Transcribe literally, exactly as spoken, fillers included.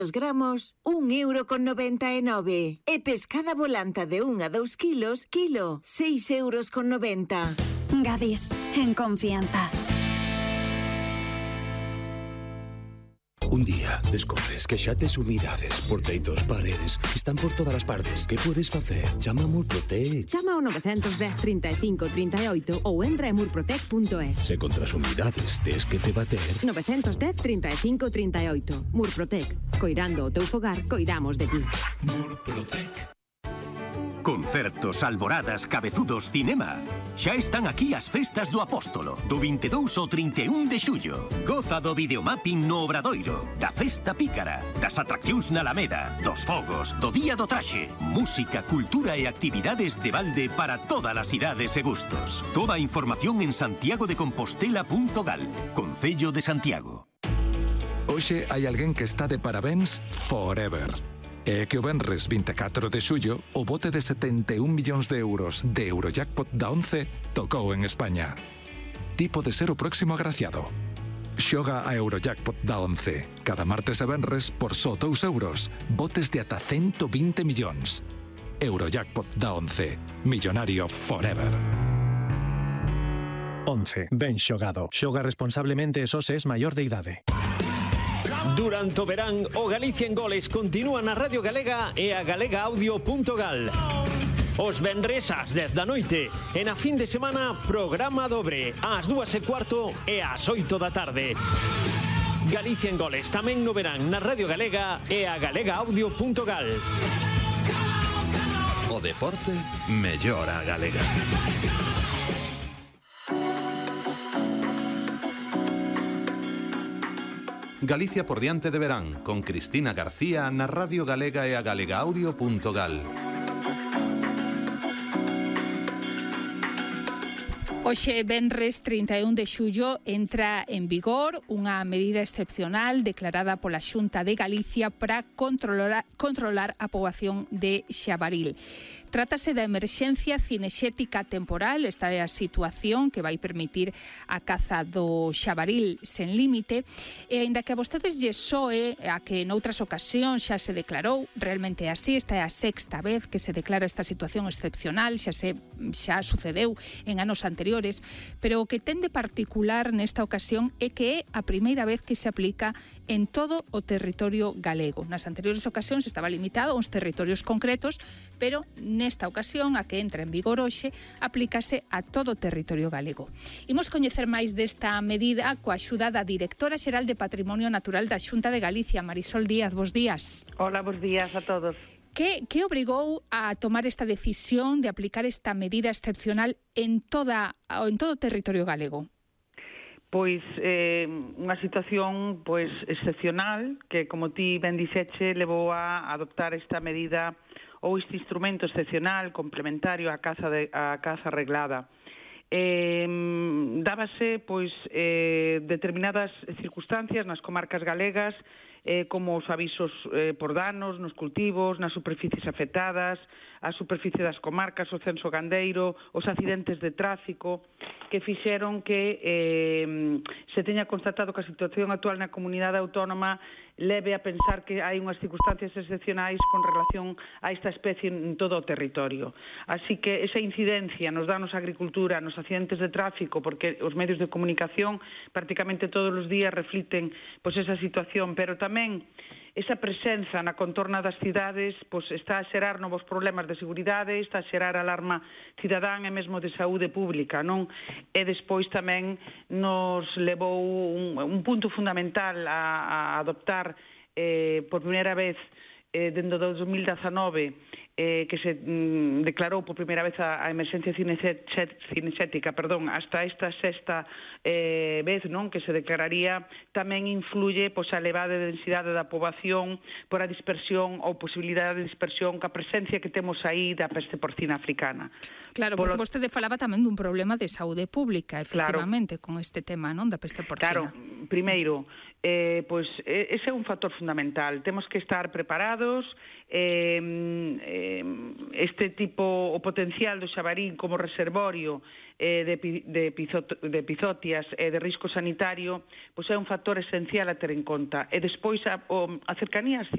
Os gramos, un euro con noventa e nove. E pescada volanta de un a dous kilos, kilo, seis euros con noventa. Gadis, en confianza. Un día descobres que xa tes umidades por teitos, paredes, están por todas as partes. Que podes facer? Chama a Murprotec. Chama ao nove un cero, trinta e cinco, trinta e oito ou entra en murprotec punto es. Se contra as umidades tes que te bater. nove un cero, trinta e cinco, trinta e oito. Murprotec. Coirando o teu fogar, coidamos de ti. Murprotec. Concertos, alboradas, cabezudos, cinema. Xa están aquí as festas do Apóstolo, do vinte e dous ao trinta e un de xullo. Goza do videomapping no Obradoiro, da festa pícara, das atraccións na Alameda, dos fogos, do Día do Traxe. Música, cultura e actividades de balde para todas as idades e gustos. Toda a información en santiago de compostela punto gal, Concello de Santiago. Hoxe hai alguén que está de parabéns forever. É que o venres vinte e catro de xullo o bote de setenta e un millóns de euros de Eurojackpot da once tocou en España. Tipo de ser o próximo agraciado. Xoga a Eurojackpot da once. Cada martes e venres por só dous euros. Botes de ata ciento vinte millóns. Eurojackpot da once. Millonario forever. once. Ben xogado. Xoga responsablemente e só se es maior de idade. Durante o verán, o Galicia en Goles continúa na Radio Galega e a galega audio punto gal. Os venres ás dez da noite e na fin de semana programa dobre ás dúas e cuarto e ás oito da tarde. Galicia en Goles tamén no verán na Radio Galega e a galega audio punto gal. O deporte mellora a galega. Galicia por diante de verán, con Cristina García na Radio Galega e a galega audio punto gal. Hoxe, venres trinta e un de xullo, entra en vigor unha medida excepcional declarada pola Xunta de Galicia para controlar, controlar a poboación de xabaril. Trátase da emerxencia cinexética temporal, esta é a situación que vai permitir a caza do xabaril sen límite, e aínda que a vostedes lle soe a que noutras ocasións xa se declarou, realmente así, esta é a sexta vez que se declara esta situación excepcional, xa se xa sucedeu en anos anteriores, pero o que ten de particular nesta ocasión é que é a primeira vez que se aplica en todo o territorio galego. Nas anteriores ocasións estaba limitado a uns territorios concretos, pero nesta ocasión, a que entra en vigor hoxe, aplícase a todo o territorio galego. Imos coñecer máis desta medida coa axuda da Directora Xeral de Patrimonio Natural da Xunta de Galicia, Marisol Díaz. Bos días. Hola, bos días a todos. Que, que obrigou a tomar esta decisión de aplicar esta medida excepcional en toda en todo o territorio galego? Pois eh, unha situación pois excepcional que, como ti ben dixeche, levou a adoptar esta medida ou este instrumento excepcional complementario á caza de, á caza reglada. Eh, dábase pois eh, determinadas circunstancias nas comarcas galegas, eh, como os avisos eh, por danos nos cultivos, nas superficies afectadas, a superficie das comarcas, o censo gandeiro, os accidentes de tráfico, que fixeron que eh, se teña constatado que a situación actual na comunidade autónoma leve a pensar que hai unhas circunstancias excepcionais con relación a esta especie en todo o territorio. Así que esa incidencia nos danos a agricultura, nos accidentes de tráfico, porque os medios de comunicación prácticamente todos os días refliten pois esa situación, pero tamén esa presenza na contorna das cidades pois está a xerar novos problemas de seguridade, está a xerar alarma cidadán e mesmo de saúde pública, non? E despois tamén nos levou un, un punto fundamental a, a adoptar eh, por primeira vez eh, dende o dos mil dezanove eh, que se mm, declarou por primeira vez a, a emerxencia cinexética, perdón, hasta esta sexta eh, vez, non, que se declararía, tamén influye pois, a elevada densidade da poboación por a dispersión ou posibilidade de dispersión ca presencia que temos aí da peste porcina africana. Claro, porque Polo... vostede falaba tamén dun problema de saúde pública, efectivamente, claro, con este tema, non, da peste porcina. Claro, primeiro, eh, pois ese é un factor fundamental. Temos que estar preparados. Eh, eh, este tipo, o potencial do xabarín como reservorio eh, de, de, pizot, de epizotias e de risco sanitario, pois é un factor esencial a ter en conta. E despois a, o, a cercanía ás